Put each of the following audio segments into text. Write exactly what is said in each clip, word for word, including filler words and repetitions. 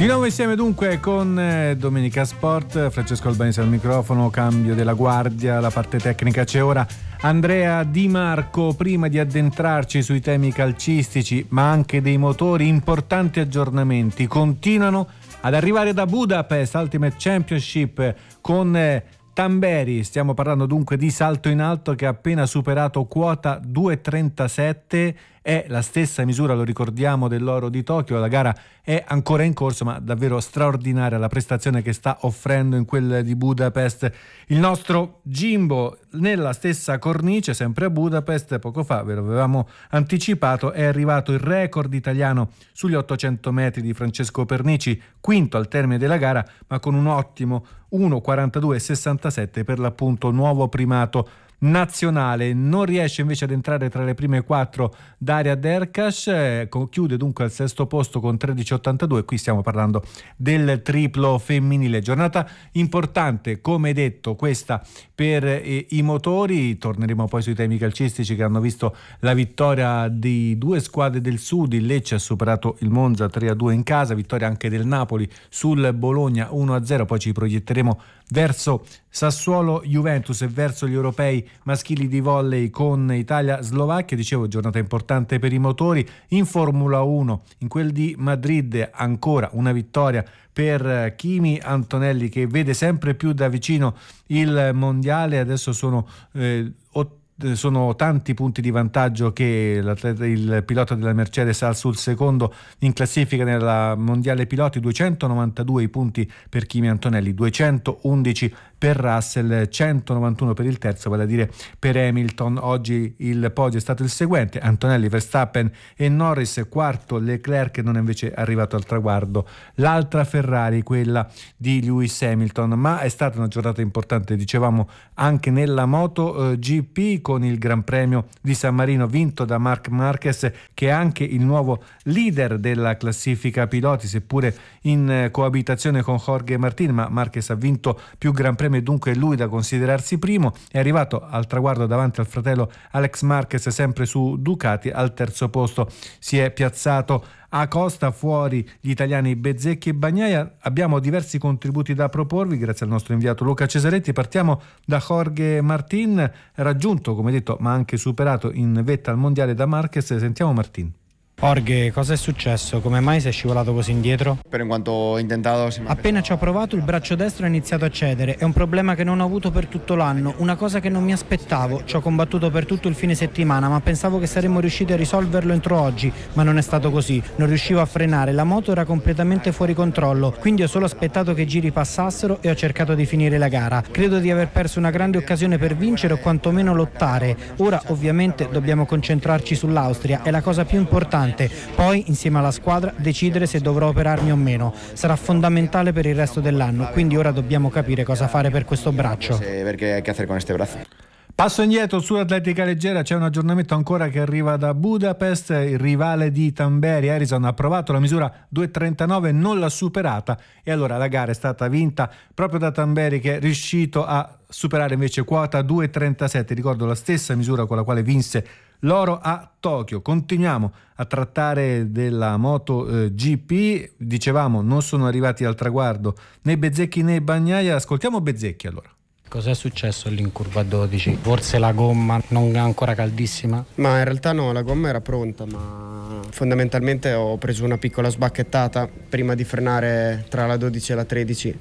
Di nuovo insieme dunque con eh, Domenica Sport, Francesco Albanese al microfono, cambio della guardia, la parte tecnica c'è ora Andrea Di Marco. Prima di addentrarci sui temi calcistici ma anche dei motori, importanti aggiornamenti continuano ad arrivare da Budapest Ultimate Championship con eh, Tamberi. Stiamo parlando dunque di salto in alto che ha appena superato quota due virgola trentasette, è la stessa misura, lo ricordiamo, dell'oro di Tokyo. La gara è ancora in corso, ma davvero straordinaria la prestazione che sta offrendo in quel di Budapest il nostro Jimbo. Nella stessa cornice, sempre a Budapest, poco fa ve lo avevamo anticipato, è arrivato il record italiano sugli ottocento metri di Francesco Pernici, quinto al termine della gara, ma con un ottimo uno quarantadue sessantasette, per l'appunto nuovo primato nazionale. Non riesce invece ad entrare tra le prime quattro Daria Derkash, eh, chiude dunque al sesto posto con tredici ottantadue. Qui stiamo parlando del triplo femminile. Giornata importante, come detto, questa per eh, i motori. Torneremo poi sui temi calcistici che hanno visto la vittoria di due squadre del sud. Il Lecce ha superato il Monza tre a due in casa, vittoria anche del Napoli sul Bologna uno a zero. Poi ci proietteremo verso Sassuolo Juventus e verso gli europei maschili di volley con Italia-Slovacchia. Dicevo, giornata importante per i motori. In Formula uno, in quel di Madrid, ancora una vittoria per Kimi Antonelli, che vede sempre più da vicino il mondiale. Adesso sono eh, otto sono tanti punti di vantaggio che il pilota della Mercedes ha sul secondo in classifica nella mondiale piloti. Duecentonovantadue i punti per Kimi Antonelli, duecentoundici per Russell, centonovantuno per il terzo, vale a dire per Hamilton. Oggi il podio è stato il seguente: Antonelli, Verstappen e Norris, quarto Leclerc, non è invece arrivato al traguardo l'altra Ferrari, quella di Lewis Hamilton. Ma è stata una giornata importante, dicevamo, anche nella Moto G P, con il Gran Premio di San Marino vinto da Marc Marquez, che è anche il nuovo leader della classifica piloti, seppure in coabitazione con Jorge Martin, ma Marquez ha vinto più Gran Premi e dunque è lui da considerarsi primo. È arrivato al traguardo davanti al fratello Alex Marquez, sempre su Ducati. Al terzo posto si è piazzato Acosta, fuori gli italiani Bezzecchi e Bagnaia. Abbiamo diversi contributi da proporvi grazie al nostro inviato Luca Cesaretti. Partiamo da Jorge Martin, raggiunto, come detto, ma anche superato in vetta al mondiale da Marquez. Sentiamo Martin. Jorge, cosa è successo? Come mai sei scivolato così indietro? Pero en cuanto ho intentato, si Appena ci ho provato, il braccio destro ha iniziato a cedere. È un problema che non ho avuto per tutto l'anno, una cosa che non mi aspettavo. Ci ho combattuto per tutto il fine settimana, ma pensavo che saremmo riusciti a risolverlo entro oggi, ma non è stato così. Non riuscivo a frenare, la moto era completamente fuori controllo, quindi ho solo aspettato che i giri passassero e ho cercato di finire la gara. Credo di aver perso una grande occasione per vincere o quantomeno lottare. Ora ovviamente dobbiamo concentrarci sull'Austria, è la cosa più importante. Poi, insieme alla squadra, decidere se dovrò operarmi o meno. Sarà fondamentale per il resto dell'anno, quindi ora dobbiamo capire cosa fare per questo braccio. Perché che fare con questo braccio? Passo indietro sull'atletica leggera, c'è un aggiornamento ancora che arriva da Budapest. Il rivale di Tamberi, Harrison, ha provato la misura due virgola trentanove, non l'ha superata e allora la gara è stata vinta proprio da Tamberi, che è riuscito a superare invece quota due virgola trentasette, ricordo la stessa misura con la quale vinse l'oro a Tokyo. Continuiamo a trattare della Moto eh, G P. Dicevamo, non sono arrivati al traguardo né Bezzecchi né Bagnaia. Ascoltiamo Bezzecchi allora. Cos'è successo lì in curva dodici? Forse la gomma non è ancora caldissima? Ma in realtà no, la gomma era pronta, ma fondamentalmente ho preso una piccola sbacchettata prima di frenare tra la dodici e la tredici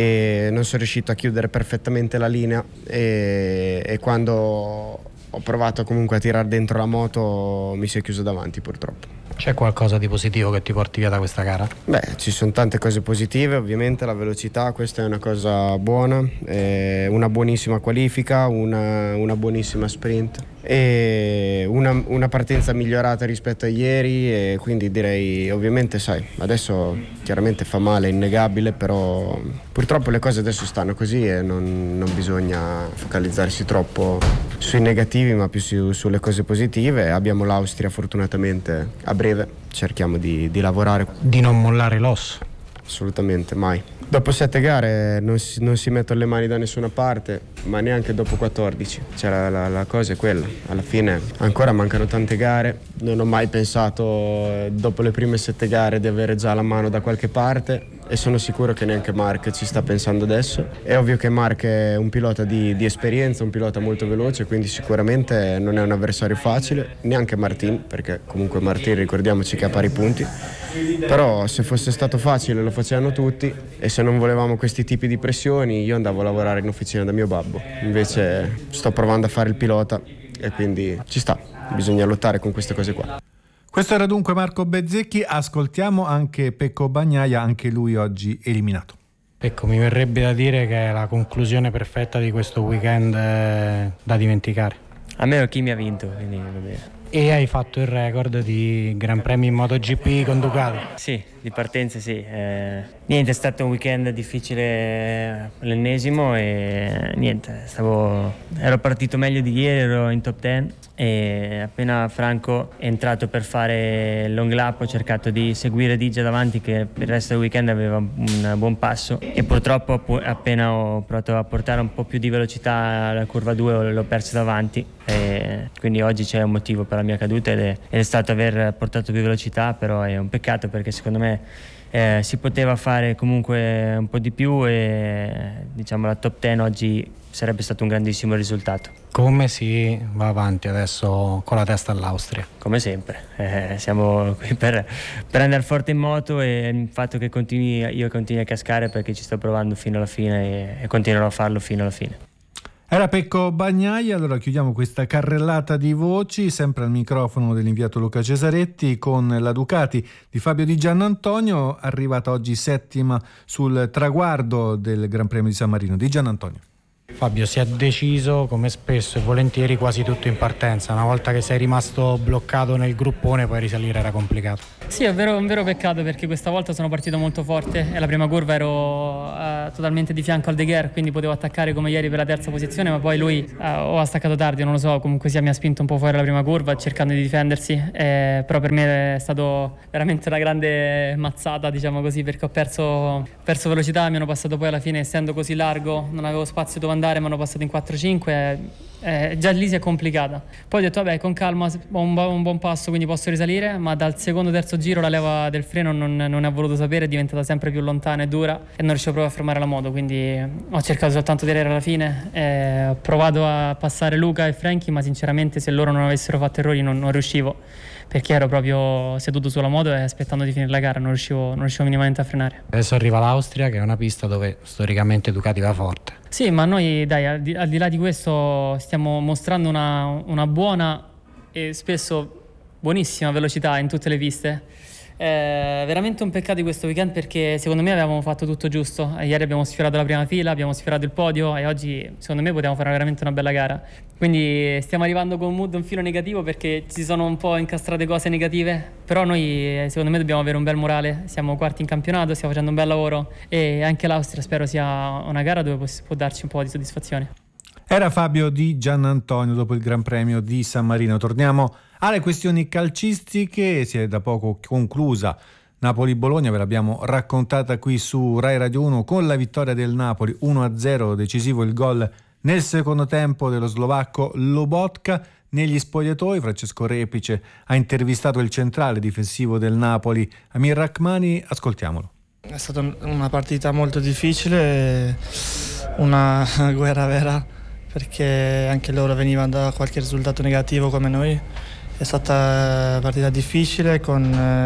e non sono riuscito a chiudere perfettamente la linea e, e quando ho provato comunque a tirare dentro la moto mi si è chiuso davanti, purtroppo. C'è qualcosa di positivo che ti porti via da questa gara? Beh, ci sono tante cose positive, ovviamente la velocità, questa è una cosa buona, eh, una buonissima qualifica, una, una buonissima sprint e una, una partenza migliorata rispetto a ieri e quindi direi, ovviamente sai, adesso chiaramente fa male, è innegabile, però purtroppo le cose adesso stanno così e non, non bisogna focalizzarsi troppo sui negativi ma più su, sulle cose positive. Abbiamo l'Austria fortunatamente a breve, cerchiamo di, di lavorare. Di non mollare l'osso? Assolutamente, mai. Dopo sette gare non si, non si mettono le mani da nessuna parte, ma neanche dopo quattordici. Cioè la, la, la cosa è quella. Alla fine ancora mancano tante gare. Non ho mai pensato, dopo le prime sette gare, di avere già la mano da qualche parte. e sono sicuro che neanche Mark ci sta pensando adesso. È ovvio che Mark è un pilota di, di esperienza, un pilota molto veloce, quindi sicuramente non è un avversario facile, neanche Martin, perché comunque Martin ricordiamoci che ha pari punti, però se fosse stato facile lo facevano tutti e se non volevamo questi tipi di pressioni io andavo a lavorare in officina da mio babbo, invece sto provando a fare il pilota e quindi ci sta, bisogna lottare con queste cose qua. Questo era dunque Marco Bezzecchi, ascoltiamo anche Pecco Bagnaia, anche lui oggi eliminato. Ecco, mi verrebbe da dire che è la conclusione perfetta di questo weekend eh, da dimenticare. A meno chi mi ha vinto, quindi va bene. E hai fatto il record di Gran Premi in MotoGP con Ducati? Sì, di partenza sì. Eh, niente, è stato un weekend difficile, l'ennesimo, e niente, stavo, ero partito meglio di ieri, ero in top dieci e appena Franco è entrato per fare il long lap ho cercato di seguire Digia davanti, che per il resto del weekend aveva un buon passo, e purtroppo appena ho provato a portare un po' più di velocità alla curva due l'ho perso davanti, e quindi oggi c'è un motivo per la mia caduta ed è, ed è stato aver portato più velocità, però è un peccato perché secondo me eh, si poteva fare comunque un po' di più e diciamo la top dieci oggi sarebbe stato un grandissimo risultato. Come si va avanti adesso con la testa all'Austria? Come sempre, eh, siamo qui per, per andare forte in moto, e il fatto che continui, io continui a cascare perché ci sto provando fino alla fine e, e continuerò a farlo fino alla fine. Era Pecco Bagnaia, allora chiudiamo questa carrellata di voci, sempre al microfono dell'inviato Luca Cesaretti, con la Ducati di Fabio Di Giannantonio, arrivata oggi settima sul traguardo del Gran Premio di San Marino. Di Giannantonio. Fabio, si è deciso come spesso e volentieri quasi tutto in partenza. Una volta che sei rimasto bloccato nel gruppone poi risalire era complicato. Sì, è vero, un vero peccato perché questa volta sono partito molto forte e la prima curva ero uh, totalmente di fianco al De Gher, quindi potevo attaccare come ieri per la terza posizione, ma poi lui uh, o ha staccato tardi, non lo so, comunque sia mi ha spinto un po' fuori la prima curva cercando di difendersi, eh, però per me è stato veramente una grande mazzata, diciamo così, perché ho perso, perso velocità, mi hanno passato poi alla fine, essendo così largo, non avevo spazio dove andare, mi hanno passato in quattro cinque, eh, già lì si è complicata. Poi ho detto vabbè, con calma, ho un, un buon passo, quindi posso risalire, ma dal secondo terzo giro la leva del freno non, non ne ha voluto sapere, è diventata sempre più lontana e dura e non riuscivo proprio a fermare la moto, quindi ho cercato soltanto di arrivare alla fine, eh, ho provato a passare Luca e Frankie, ma sinceramente se loro non avessero fatto errori non, non riuscivo, perché ero proprio seduto sulla moto e aspettando di finire la gara non riuscivo, non riuscivo minimamente a frenare. Adesso arriva l'Austria, che è una pista dove storicamente Ducati va forte. Sì, ma noi dai, al di, al di là di questo stiamo mostrando una, una buona e spesso buonissima velocità in tutte le piste. È veramente un peccato di questo weekend perché secondo me avevamo fatto tutto giusto. Ieri abbiamo sfiorato la prima fila, abbiamo sfiorato il podio e oggi secondo me potevamo fare veramente una bella gara. Quindi stiamo arrivando con un mood un filo negativo perché ci sono un po' incastrate cose negative, però noi secondo me dobbiamo avere un bel morale. Siamo quarti in campionato, stiamo facendo un bel lavoro e anche l'Austria spero sia una gara dove può darci un po' di soddisfazione. Era Fabio Di Giannantonio dopo il Gran Premio di San Marino. Torniamo alle questioni calcistiche. Si è da poco conclusa Napoli-Bologna, ve l'abbiamo raccontata qui su Rai Radio uno con la vittoria del Napoli uno a zero, decisivo il gol nel secondo tempo dello slovacco Lobotka. Negli spogliatoi Francesco Repice ha intervistato il centrale difensivo del Napoli, Amir Rachmani, ascoltiamolo. È stata una partita molto difficile, una guerra vera, perché anche loro venivano da qualche risultato negativo come noi. È stata una partita difficile, con,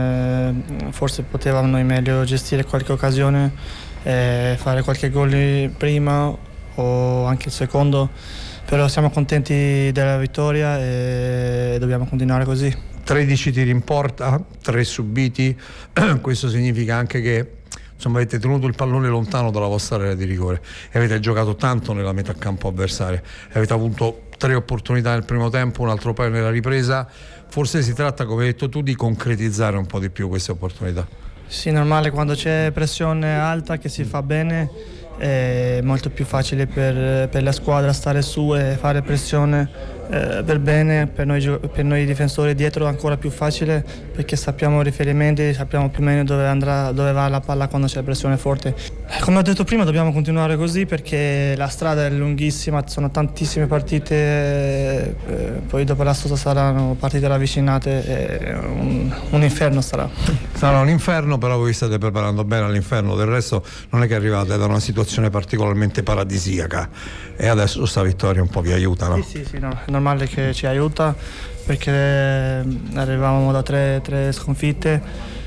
eh, forse potevamo noi meglio gestire qualche occasione, eh, fare qualche gol prima o anche il secondo, però siamo contenti della vittoria e dobbiamo continuare così. tredici tiri in porta, tre subiti, questo significa anche che insomma avete tenuto il pallone lontano dalla vostra area di rigore e avete giocato tanto nella metà campo avversaria, avete avuto tre opportunità nel primo tempo, un altro paio nella ripresa. Forse si tratta, come hai detto tu, di concretizzare un po' di più queste opportunità. Sì, normale, quando c'è pressione alta che si fa bene è molto più facile per, per la squadra stare su e fare pressione eh, per bene, per noi, per noi difensori dietro ancora più facile, perché sappiamo i riferimenti, sappiamo più o meno dove, andrà, dove va la palla quando c'è pressione forte. Come ho detto prima, dobbiamo continuare così perché la strada è lunghissima, sono tantissime partite, eh, poi dopo la sosta saranno partite ravvicinate, eh, un, un inferno sarà. Sarà un inferno, però voi state preparando bene all'inferno, del resto non è che arrivate da una situazione particolarmente paradisiaca e adesso questa vittoria un po' vi aiuta, no? Sì, sì, sì, no, è normale che ci aiuta perché arrivavamo da tre, tre sconfitte,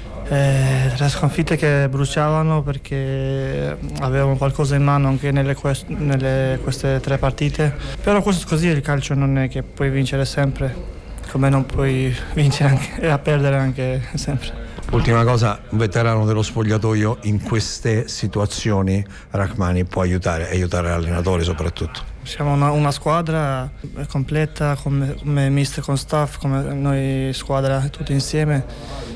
eh, tre sconfitte che bruciavano perché avevamo qualcosa in mano anche nelle, quest- nelle queste tre partite, però questo così il calcio, non è che puoi vincere sempre, come non puoi vincere anche, e a perdere anche sempre. Ultima cosa, un veterano dello spogliatoio in queste situazioni, Rachmani, può aiutare, aiutare l'allenatore soprattutto. Siamo una, una squadra completa, come, come mister con staff, come noi squadra tutti insieme,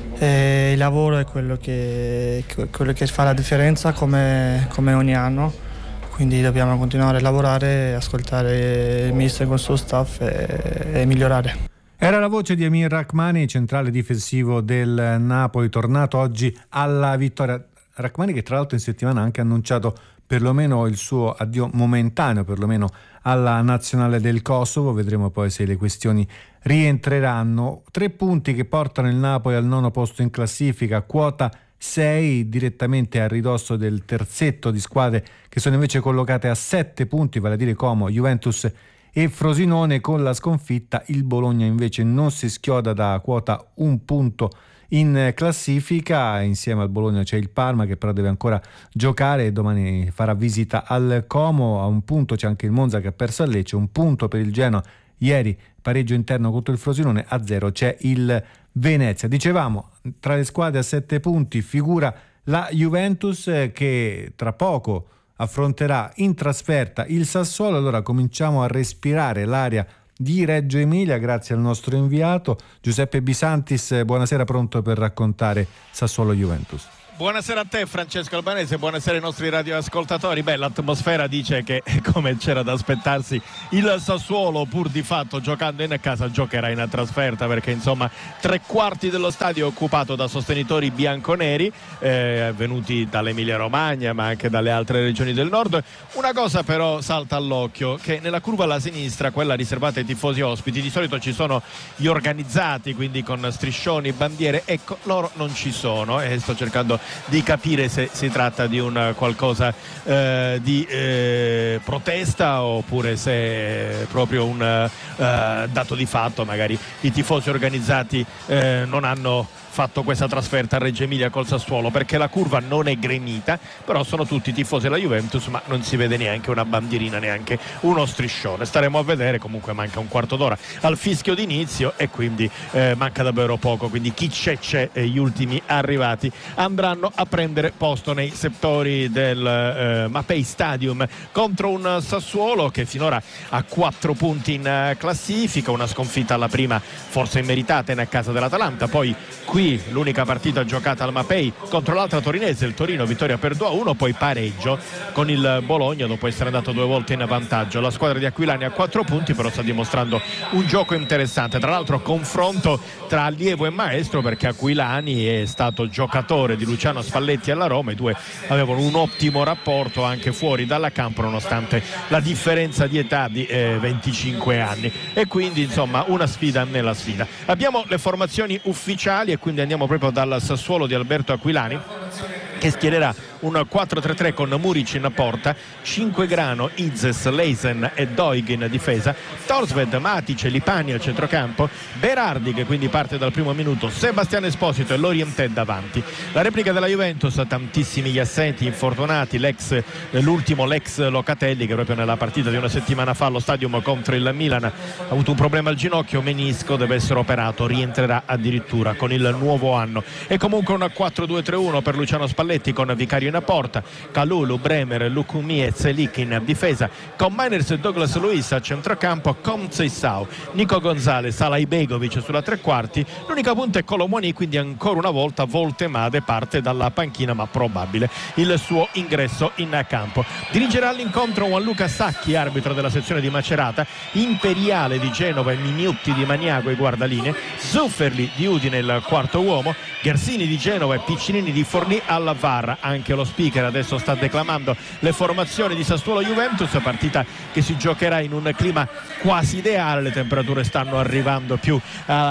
e il lavoro è quello che, quello che fa la differenza come, come ogni anno, quindi dobbiamo continuare a lavorare, ascoltare il mister con il suo staff e, e migliorare. Era la voce di Amir Rachmani, centrale difensivo del Napoli, tornato oggi alla vittoria. Rachmani che tra l'altro in settimana ha anche annunciato perlomeno il suo addio momentaneo, perlomeno alla nazionale del Kosovo. Vedremo poi se le questioni rientreranno. Tre punti che portano il Napoli al nono posto in classifica, quota sei, direttamente a ridosso del terzetto di squadre che sono invece collocate a sette punti, vale a dire Como, Juventus e Frosinone. Con la sconfitta il Bologna invece non si schioda da quota un punto in classifica. Insieme al Bologna c'è il Parma che però deve ancora giocare e domani farà visita al Como. A un punto c'è anche il Monza che ha perso a Lecce, un punto per il Genoa, ieri pareggio interno contro il Frosinone, a zero c'è il Venezia. Dicevamo, tra le squadre a sette punti figura la Juventus che tra poco affronterà in trasferta il Sassuolo. Allora cominciamo a respirare l'aria di Reggio Emilia grazie al nostro inviato Giuseppe Bisantis. Buonasera, pronto per raccontare Sassuolo-Juventus. Buonasera a te Francesco Albanese, buonasera ai nostri radioascoltatori. Beh, l'atmosfera dice che, come c'era da aspettarsi, il Sassuolo pur di fatto giocando in casa giocherà in trasferta, perché insomma tre quarti dello stadio è occupato da sostenitori bianconeri eh, venuti dall'Emilia Romagna ma anche dalle altre regioni del nord. Una cosa però salta all'occhio, che nella curva alla sinistra, quella riservata ai tifosi ospiti, di solito ci sono gli organizzati, quindi con striscioni, bandiere, ecco loro non ci sono e sto cercando di capire se si tratta di un qualcosa eh, di eh, protesta oppure se è proprio un eh, dato di fatto. Magari i tifosi organizzati eh, non hanno fatto questa trasferta a Reggio Emilia col Sassuolo, perché la curva non è gremita, però sono tutti tifosi della Juventus, ma non si vede neanche una bandierina, neanche uno striscione. Staremo a vedere, comunque manca un quarto d'ora al fischio d'inizio e quindi eh, manca davvero poco, quindi chi c'è c'è e gli ultimi arrivati andranno a prendere posto nei settori del eh, Mapei Stadium contro un Sassuolo che finora ha quattro punti in classifica, una sconfitta alla prima forse immeritata in casa dell'Atalanta, poi qui l'unica partita giocata al Mapei contro l'altra torinese, il Torino, vittoria per due a uno, poi pareggio con il Bologna dopo essere andato due volte in vantaggio. La squadra di Aquilani ha quattro punti, però sta dimostrando un gioco interessante, tra l'altro confronto tra allievo e maestro, perché Aquilani è stato giocatore di Luciano Spalletti alla Roma, i due avevano un ottimo rapporto anche fuori dalla campo nonostante la differenza di età di eh, venticinque anni, e quindi insomma una sfida nella sfida. Abbiamo le formazioni ufficiali e quindi andiamo proprio dal Sassuolo di Alberto Aquilani, che schiererà un quattro tre tre con Muric in porta, Cinquegrano, Izes, Leisen e Doig in difesa, Torsved, Matic e Lipani al centrocampo, Berardi che quindi parte dal primo minuto, Sebastiano Esposito e Lorientè davanti. La replica della Juventus, tantissimi gli assenti, infortunati, l'ex, l'ultimo l'ex Locatelli che proprio nella partita di una settimana fa allo Stadium contro il Milan ha avuto un problema al ginocchio, menisco, deve essere operato, rientrerà addirittura con il nuovo anno. E comunque un quattro due tre uno per Luciano Spalletti, Spalletti con Vicario in porta, Kalulu, Bremer, Lukumi e Zelik in difesa, con Miners e Douglas Luiz a centrocampo, con Seisao, Nico Gonzalez, Alaibegovic sulla tre quarti. L'unica punta è Colomoni, quindi ancora una volta Voltemade parte dalla panchina, ma probabile il suo ingresso in campo. Dirigerà l'incontro Gianluca Sacchi, arbitro della sezione di Macerata, Imperiale di Genova e Mignutti di Maniago i guardalinee, Zufferli di Udine il quarto uomo, Ghersini di Genova e Piccinini di Forlì alla V A R. Anche lo speaker adesso sta declamando le formazioni di Sassuolo Juventus, partita che si giocherà in un clima quasi ideale. Le temperature stanno arrivando più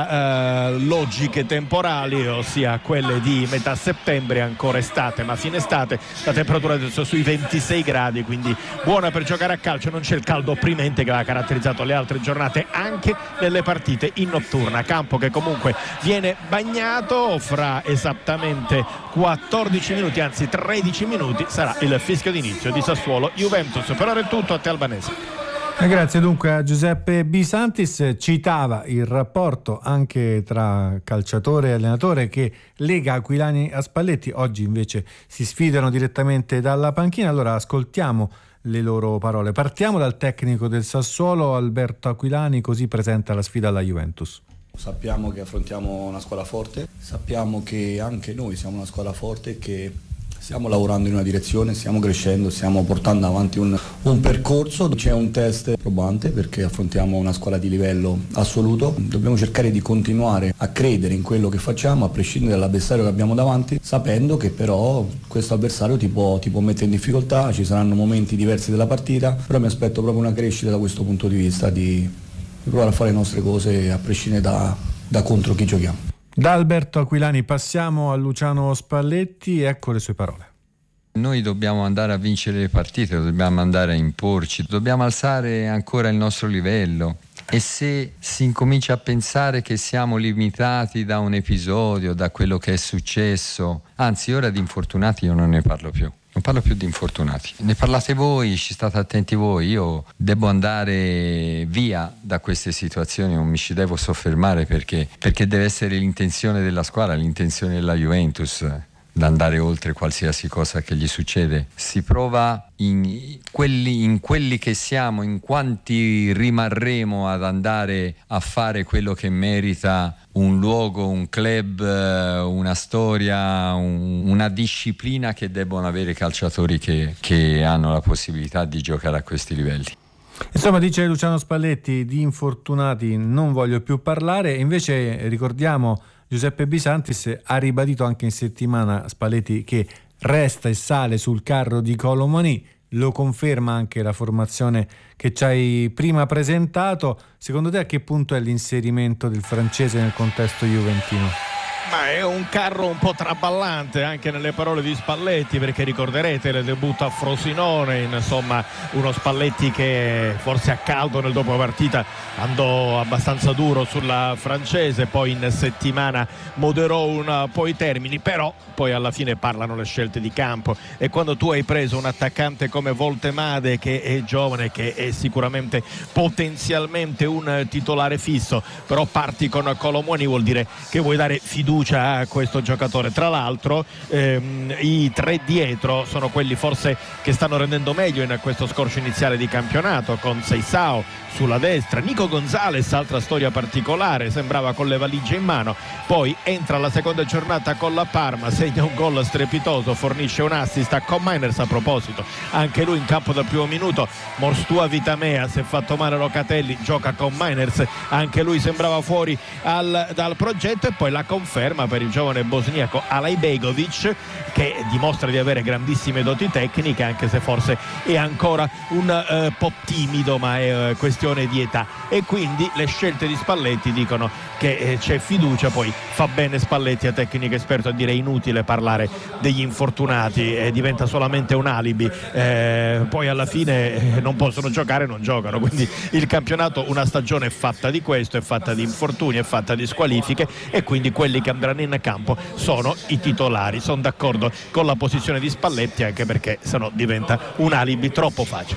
a uh, logiche temporali, ossia quelle di metà settembre, ancora estate ma fine estate. La temperatura adesso sui ventisei gradi, quindi buona per giocare a calcio. Non c'è il caldo opprimente che ha caratterizzato le altre giornate anche nelle partite in notturna. Campo che comunque viene bagnato. Fra esattamente quattordici minuti, anzi tredici minuti, sarà il fischio d'inizio di Sassuolo Juventus. Per ora è tutto, a te Albanese. E grazie dunque a Giuseppe Bisantis. Citava il rapporto anche tra calciatore e allenatore che lega Aquilani a Spalletti. Oggi invece si sfidano direttamente dalla panchina. Allora ascoltiamo le loro parole. Partiamo dal tecnico del Sassuolo, Alberto Aquilani, così presenta la sfida alla Juventus. Sappiamo che affrontiamo una squadra forte, sappiamo che anche noi siamo una squadra forte e che stiamo lavorando in una direzione, stiamo crescendo, stiamo portando avanti un, un percorso. C'è un test probante perché affrontiamo una squadra di livello assoluto. Dobbiamo cercare di continuare a credere in quello che facciamo, a prescindere dall'avversario che abbiamo davanti, sapendo che però questo avversario ti può, ti può mettere in difficoltà, ci saranno momenti diversi della partita, però mi aspetto proprio una crescita da questo punto di vista, di provare a fare le nostre cose a prescindere da, da contro chi giochiamo. Da Alberto Aquilani passiamo a Luciano Spalletti, ecco le sue parole. Noi dobbiamo andare a vincere le partite, dobbiamo andare a imporci, dobbiamo alzare ancora il nostro livello. E se si incomincia a pensare che siamo limitati da un episodio, da quello che è successo, anzi ora di infortunati io non ne parlo più. Non parlo più di infortunati, ne parlate voi, ci state attenti voi. Io devo andare via da queste situazioni, non mi ci devo soffermare perché, perché deve essere l'intenzione della squadra, l'intenzione della Juventus da andare oltre qualsiasi cosa che gli succede. Si prova in quelli, in quelli che siamo, in quanti rimarremo ad andare a fare quello che merita un luogo, un club, una storia, un, una disciplina che debbono avere i calciatori che, che hanno la possibilità di giocare a questi livelli. Insomma, dice Luciano Spalletti, di infortunati non voglio più parlare. Invece ricordiamo Giuseppe Bisantis ha ribadito anche in settimana Spalletti che resta e sale sul carro di Colomani. Lo conferma anche la formazione che ci hai prima presentato. Secondo te a che punto è l'inserimento del francese nel contesto juventino? Ma è un carro un po' traballante anche nelle parole di Spalletti, perché ricorderete il debutto a Frosinone, insomma uno Spalletti che forse a caldo nel dopo partita andò abbastanza duro sulla francese, poi in settimana moderò un po' i termini, però poi alla fine parlano le scelte di campo. E quando tu hai preso un attaccante come Voltemade, che è giovane, che è sicuramente potenzialmente un titolare fisso, però parti con Colomoni, vuol dire che vuoi dare fiducia a questo giocatore. Tra l'altro ehm, i tre dietro sono quelli forse che stanno rendendo meglio in questo scorcio iniziale di campionato, con Seisao sulla destra, Nico Gonzalez, altra storia particolare, sembrava con le valigie in mano, poi entra la seconda giornata con la Parma, segna un gol strepitoso, fornisce un assist a con Miners. A proposito, anche lui in campo dal primo minuto. Morstua Vitamea, si è fatto male Locatelli, gioca con Miners, anche lui sembrava fuori al, dal progetto. E poi la conferma per il giovane bosniaco Alaibegovic, che dimostra di avere grandissime doti tecniche, anche se forse è ancora un uh, po' timido, ma è uh, questione di età. E quindi le scelte di Spalletti dicono che eh, c'è fiducia. Poi fa bene Spalletti, a tecnico esperto, a dire inutile parlare degli infortunati, eh, diventa solamente un alibi, eh, poi alla fine eh, non possono giocare, non giocano. Quindi il campionato, una stagione è fatta di questo, è fatta di infortuni, è fatta di squalifiche, e quindi quelli che andranno in campo sono i titolari. Sono d'accordo con la posizione di Spalletti, anche perché sennò diventa un alibi troppo facile.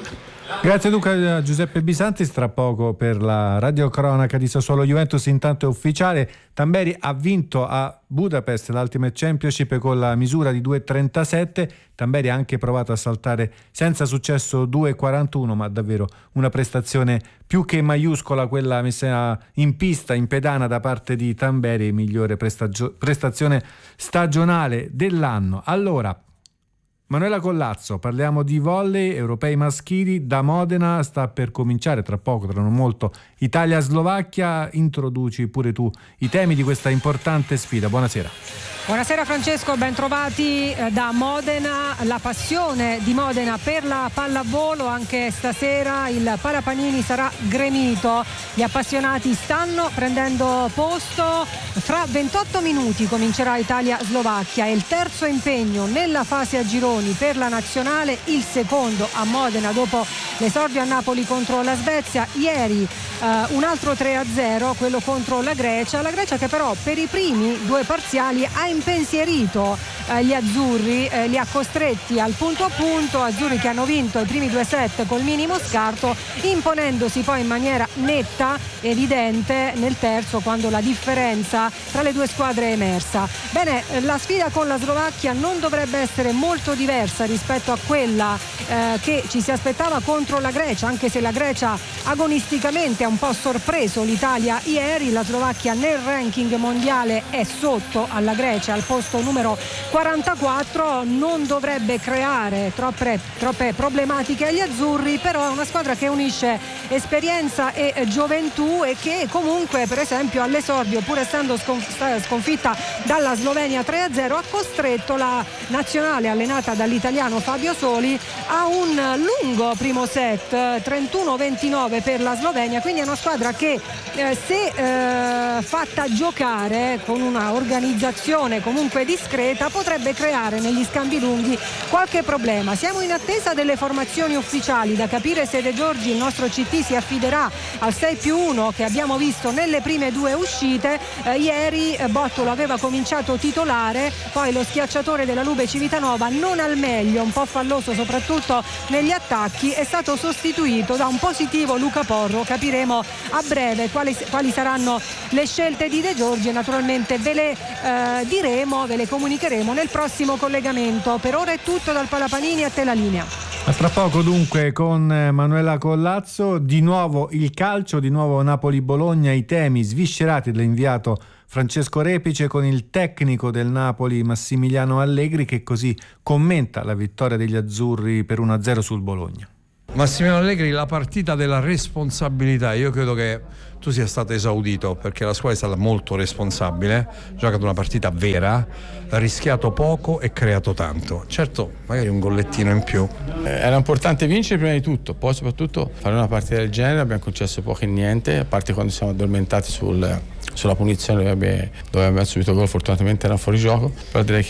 Grazie Luca. A Giuseppe Bisantis. Tra poco per la radiocronaca di Sassuolo Juventus. Intanto è ufficiale, Tamberi ha vinto a Budapest l'Ultimate Championship con la misura di due virgola trentasette. Tamberi ha anche provato a saltare senza successo due virgola quarantuno, ma davvero una prestazione più che maiuscola quella messa in pista, in pedana da parte di Tamberi, migliore prestagio- prestazione stagionale dell'anno. Allora, Manuela Collazzo, parliamo di volley europei maschili. Da Modena sta per cominciare tra poco, tra non molto, Italia-Slovacchia. Introduci pure tu i temi di questa importante sfida. Buonasera. Buonasera Francesco, ben trovati da Modena. La passione di Modena per la pallavolo, anche stasera il Parapanini sarà gremito. Gli appassionati stanno prendendo posto. Fra ventotto minuti comincerà Italia-Slovacchia. È il terzo impegno nella fase a gironi per la nazionale, il secondo a Modena dopo l'esordio a Napoli contro la Svezia. Ieri uh, un altro tre a zero, quello contro la Grecia. La Grecia che però per i primi due parziali ha impensierito eh, gli azzurri, eh, li ha costretti al punto a punto. Azzurri che hanno vinto i primi due set col minimo scarto, imponendosi poi in maniera netta, evidente nel terzo, quando la differenza tra le due squadre è emersa. Bene, la sfida con la Slovacchia non dovrebbe essere molto diversa rispetto a quella eh, che ci si aspettava contro la Grecia, anche se la Grecia agonisticamente ha un po' sorpreso l'Italia ieri. La Slovacchia nel ranking mondiale è sotto alla Grecia, al posto numero quarantaquattro. Non dovrebbe creare troppe, troppe problematiche agli azzurri, però è una squadra che unisce esperienza e gioventù e che comunque, per esempio, all'esordio, pur essendo sconfitta dalla Slovenia tre a zero, ha costretto la nazionale allenata dall'italiano Fabio Soli a un lungo primo set, trentuno ventinove per la Slovenia. Quindi è una squadra che eh, se eh, fatta giocare con una organizzazione comunque discreta potrebbe creare negli scambi lunghi qualche problema. Siamo in attesa delle formazioni ufficiali, da capire se De Giorgi, il nostro C T, si affiderà al sei più uno che abbiamo visto nelle prime due uscite. Eh, ieri eh, Bottolo aveva cominciato titolare, poi lo schiacciatore della Lube Civitanova, non al meglio, un po' falloso soprattutto negli attacchi, è stato sostituito da un positivo Luca Porro. Capiremo a breve quali, quali saranno le scelte di De Giorgi e naturalmente ve le eh, diremo, ve le comunicheremo nel prossimo collegamento. Per ora è tutto dal Palapanini, a te la linea. A tra poco dunque con Manuela Collazzo. Di nuovo il calcio, di nuovo Napoli-Bologna, i temi sviscerati dall'inviato Francesco Repice con il tecnico del Napoli Massimiliano Allegri, che così commenta la vittoria degli azzurri per uno a zero sul Bologna. Massimiliano Allegri, la partita della responsabilità. Io credo che tu sia stato esaudito, perché la squadra è stata molto responsabile, ha giocato una partita vera, ha rischiato poco e creato tanto. Certo, magari un gollettino in più. Era importante vincere prima di tutto, poi soprattutto fare una partita del genere. Abbiamo concesso poco e niente, a parte quando siamo addormentati sul, sulla punizione dove abbiamo, dove abbiamo subito gol. Fortunatamente era fuori gioco, però direi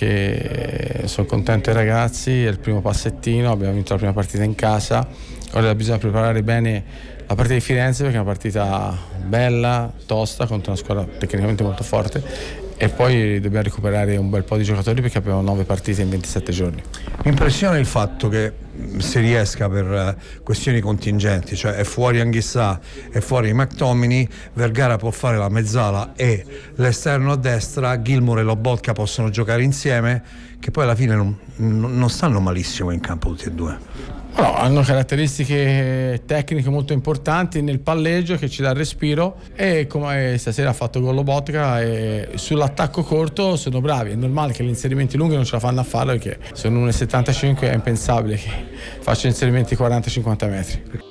che sono contento dei ragazzi, è il primo passettino, abbiamo vinto la prima partita in casa. Ora bisogna preparare bene la partita di Firenze, perché è una partita bella, tosta, contro una squadra tecnicamente molto forte, e poi dobbiamo recuperare un bel po' di giocatori perché abbiamo nove partite in ventisette giorni. Mi impressiona il fatto che si riesca, per questioni contingenti, cioè è fuori Anghissà, è fuori McTominay, Vergara può fare la mezzala e l'esterno a destra, Gilmour e Lobotka possono giocare insieme, che poi alla fine non, non stanno malissimo in campo tutti e due. No, hanno caratteristiche tecniche molto importanti nel palleggio che ci dà il respiro, e come stasera ha fatto gol Lobotka, e sull'attacco corto sono bravi. È normale che gli inserimenti lunghi non ce la fanno a farlo, perché sono uno e settantacinque, è impensabile che faccia inserimenti quaranta cinquanta metri.